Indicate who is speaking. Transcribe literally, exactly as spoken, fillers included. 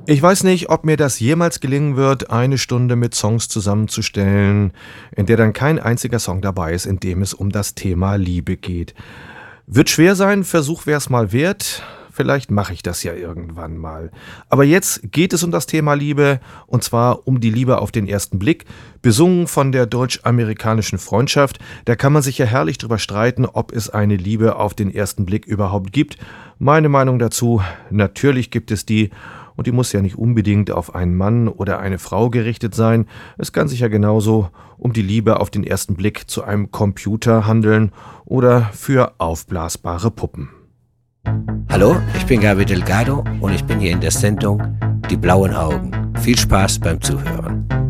Speaker 1: Ich weiß nicht, ob mir das jemals gelingen wird, eine Stunde mit Songs zusammenzustellen, in der dann kein einziger Song dabei ist, in dem es um das Thema Liebe geht. Wird schwer sein, Versuch wär's mal wert. Vielleicht mache ich das ja irgendwann mal. Aber jetzt geht es um das Thema Liebe, und zwar um die Liebe auf den ersten Blick, besungen von der deutsch-amerikanischen Freundschaft. Da kann man sich ja herrlich drüber streiten, ob es eine Liebe auf den ersten Blick überhaupt gibt. Meine Meinung dazu: Natürlich gibt es die. Und die muss ja nicht unbedingt auf einen Mann oder eine Frau gerichtet sein. Es kann sich ja genauso um die Liebe auf den ersten Blick zu einem Computer handeln oder für aufblasbare Puppen.
Speaker 2: Hallo, ich bin Gabi Delgado und ich bin hier in der Sendung Die blauen Augen. Viel Spaß beim Zuhören.